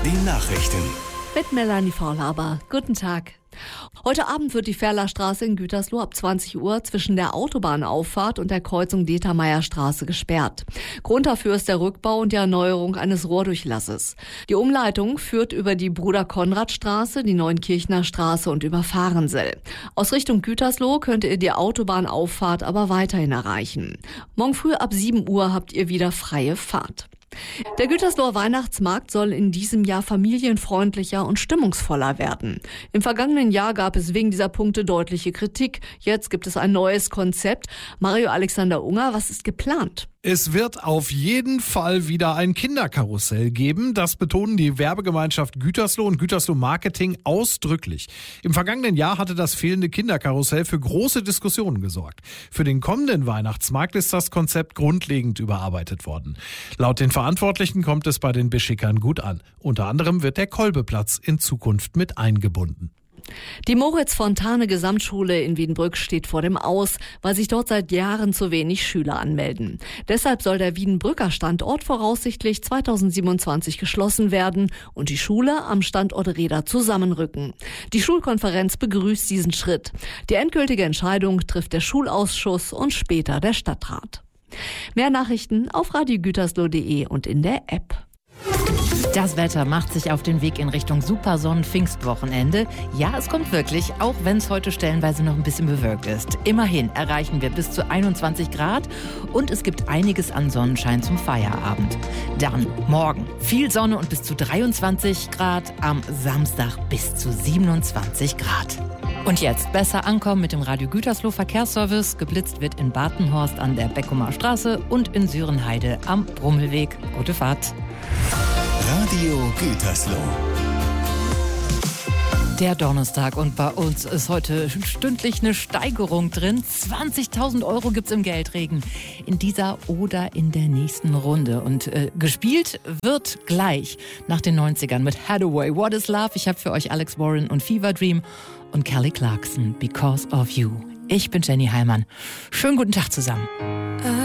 Die Nachrichten. Mit Melanie Faulhaber. Guten Tag. Heute Abend wird die Ferlerstraße in Gütersloh ab 20 Uhr zwischen der Autobahnauffahrt und der Kreuzung Dieter-Meyer-Straße gesperrt. Grund dafür ist der Rückbau und die Erneuerung eines Rohrdurchlasses. Die Umleitung führt über die Bruder-Konrad-Straße, die Neunkirchner Straße und über Fahrensel. Aus Richtung Gütersloh könnt ihr die Autobahnauffahrt aber weiterhin erreichen. Morgen früh ab 7 Uhr habt ihr wieder freie Fahrt. Der Gütersloher Weihnachtsmarkt soll in diesem Jahr familienfreundlicher und stimmungsvoller werden. Im vergangenen Jahr gab es wegen dieser Punkte deutliche Kritik. Jetzt gibt es ein neues Konzept. Mario Alexander Unger, was ist geplant? Es wird auf jeden Fall wieder ein Kinderkarussell geben. Das betonen die Werbegemeinschaft Gütersloh und Gütersloh Marketing ausdrücklich. Im vergangenen Jahr hatte das fehlende Kinderkarussell für große Diskussionen gesorgt. Für den kommenden Weihnachtsmarkt ist das Konzept grundlegend überarbeitet worden. Laut den Verantwortlichen kommt es bei den Beschickern gut an. Unter anderem wird der Kolbeplatz in Zukunft mit eingebunden. Die Moritz-Fontane-Gesamtschule in Wiedenbrück steht vor dem Aus, weil sich dort seit Jahren zu wenig Schüler anmelden. Deshalb soll der Wiedenbrücker Standort voraussichtlich 2027 geschlossen werden und die Schule am Standort Reda zusammenrücken. Die Schulkonferenz begrüßt diesen Schritt. Die endgültige Entscheidung trifft der Schulausschuss und später der Stadtrat. Mehr Nachrichten auf radiogütersloh.de und in der App. Das Wetter macht sich auf den Weg in Richtung Supersonnen-Pfingstwochenende. Ja, es kommt wirklich, auch wenn es heute stellenweise noch ein bisschen bewölkt ist. Immerhin erreichen wir bis zu 21 Grad und es gibt einiges an Sonnenschein zum Feierabend. Dann morgen viel Sonne und bis zu 23 Grad, am Samstag bis zu 27 Grad. Und jetzt besser ankommen mit dem Radio Gütersloh Verkehrsservice. Geblitzt wird in Bartenhorst an der Beckumer Straße und in Sürenheide am Brummelweg. Gute Fahrt. Radio Gütersloh. Der Donnerstag und bei uns ist heute stündlich eine Steigerung drin. 20.000 Euro gibt's im Geldregen in dieser oder in der nächsten Runde. Und gespielt wird gleich nach den 90ern mit Hathaway, What is Love? Ich habe für euch Alex Warren und Fever Dream und Kelly Clarkson, Because of You. Ich bin Jenny Heimann. Schönen guten Tag zusammen.